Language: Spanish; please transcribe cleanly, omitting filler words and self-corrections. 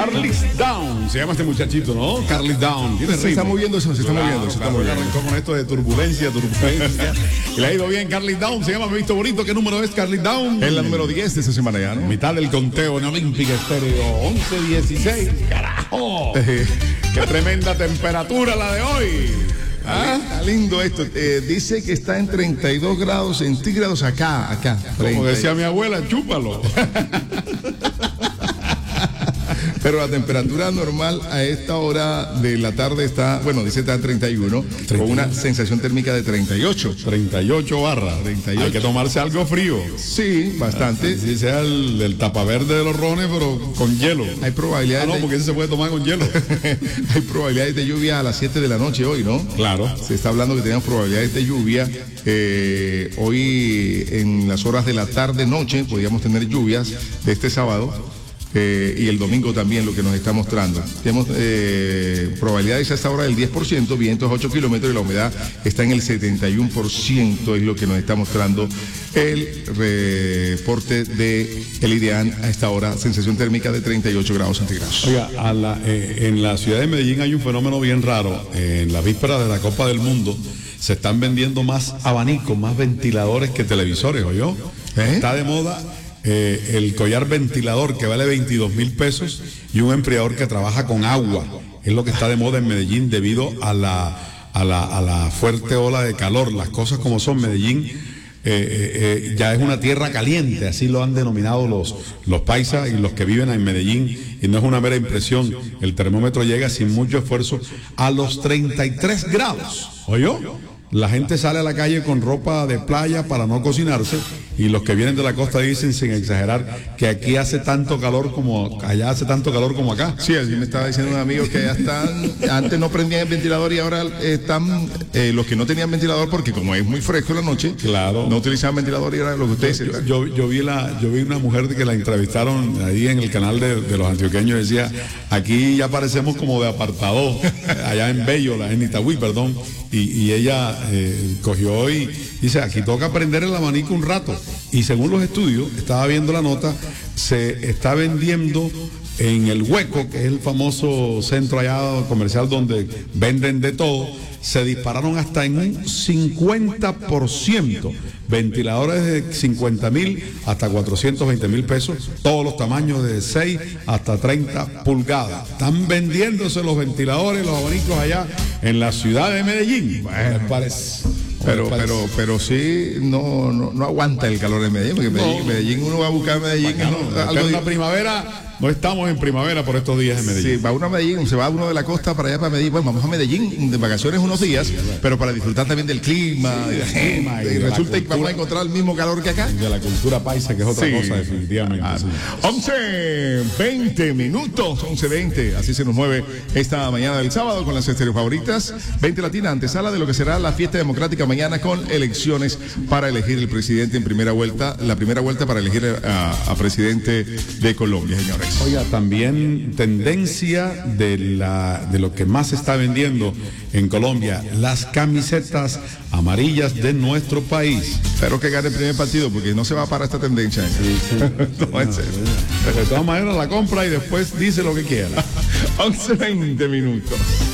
Carlis Down, se llama este muchachito, ¿no? Carlis Down. Se está moviendo, se está moviendo. Arrancó con esto de turbulencia. Y le ha ido bien. Carlis Down, se llama Visto Bonito. ¿Qué número es Carlis Down? Es la número 10 de esta semana ya, ¿no? Mitad del conteo en Olímpica Estéreo. 11-16. ¡Carajo! ¡Qué tremenda temperatura la de hoy! Está lindo esto. Dice que está en 32 grados centígrados acá. Como decía mi abuela, chúpalo. Pero la temperatura normal a esta hora de la tarde está, bueno, dice está en 31, con una sensación térmica de 38. 38 barras. 38. Hay que tomarse algo frío. Sí, bastante. Si sea el tapaverde de los rones, pero con hielo. Hay probabilidades. No, porque ese se puede tomar con hielo. Hay probabilidades de lluvia a las 7 de la noche hoy, ¿no? Claro. Se está hablando que tenemos probabilidades de lluvia. Hoy en las horas de la tarde-noche podríamos tener lluvias de este sábado. Y el domingo también lo que nos está mostrando. Tenemos probabilidades a esta hora del 10%, vientos 8 kilómetros y la humedad está en el 71%, es lo que nos está mostrando el reporte de el IDEAN a esta hora, sensación térmica de 38 grados centígrados. Oiga, en la ciudad de Medellín hay un fenómeno bien raro. En la víspera de la Copa del Mundo se están vendiendo más abanicos, más ventiladores que televisores, ¿oyó? Está de moda el collar ventilador que vale 22,000 pesos y un enfriador que trabaja con agua. Es lo que está de moda en Medellín debido a la fuerte ola de calor. Las cosas como son, Medellín ya es una tierra caliente, así lo han denominado los paisas y los que viven en Medellín, y no es una mera impresión. El termómetro llega sin mucho esfuerzo a los 33 grados. ¿Oyó? La gente sale a la calle con ropa de playa para no cocinarse, y los que vienen de la costa dicen, sin exagerar, que aquí hace tanto calor como allá hace tanto calor como acá. Sí, así me estaba diciendo un amigo que ya están, antes no prendían el ventilador y ahora están los que no tenían ventilador, porque como es muy fresco en la noche, claro, no utilizaban ventilador y era lo que ustedes dicen. Yo vi una mujer que la entrevistaron ahí en el canal de los antioqueños, decía, aquí ya parecemos como de apartado, allá en Bello, en Itagüí, perdón, y ella cogió y dice, aquí toca prender el abanico un rato. Y según los estudios, estaba viendo la nota, se está vendiendo en El Hueco, que es el famoso centro allá comercial donde venden de todo, se dispararon hasta en un 50%. Ventiladores de 50,000 hasta 420,000 pesos, todos los tamaños de 6 hasta 30 pulgadas. Están vendiéndose los ventiladores, los abanicos allá en la ciudad de Medellín. Bueno, parece. Pero sí, no aguanta el calor de Medellín, porque Medellín uno va a buscar Medellín. En la primavera. No estamos en primavera por estos días en Medellín. Sí, va uno a Medellín, se va uno de la costa para allá para Medellín. Bueno, vamos a Medellín de vacaciones unos días, pero para disfrutar también del clima, y resulta que vamos a encontrar el mismo calor que acá. De la cultura paisa, que es otra cosa, definitivamente. 11:20 minutos, 11:20. Así se nos mueve esta mañana del sábado con las Estéreo Favoritas. 20 Latina, antesala de lo que será la fiesta democrática mañana con elecciones para elegir el presidente en primera vuelta, la primera vuelta para elegir a presidente de Colombia, señores. Oiga, también tendencia de lo que más se está vendiendo en Colombia, las camisetas amarillas de nuestro país. Espero que gane el primer partido, porque no se va a parar esta tendencia. Sí. De todas maneras la compra y después dice lo que quiera. 11:20 minutos.